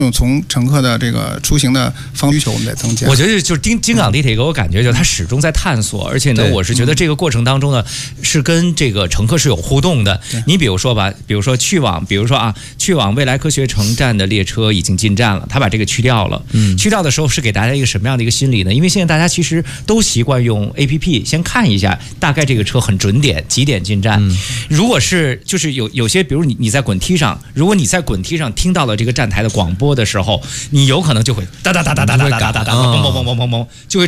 从乘客的这个出行的方需求我们在增加。 我觉得就是京港地铁给我感觉就是它始终在探索，而且呢，我是觉得这个过程当中呢，是跟这个乘客是有互动的。你比如说吧，比如说去往未来科学城站的列车已经进站了，他把这个去掉了。去掉的时候是给大家一个什么样的一个心理呢？因为现在大家其实都习惯用 APP 先看一下大概这个车很准点几点进站。如果是就是有些，比如你在滚梯上，如果你在滚梯上听到了这个站台的广播的时候，你有可能就会哒哒哒哒哒哒哒哒哒哒嘣嘣嘣嘣嘣嘣，就会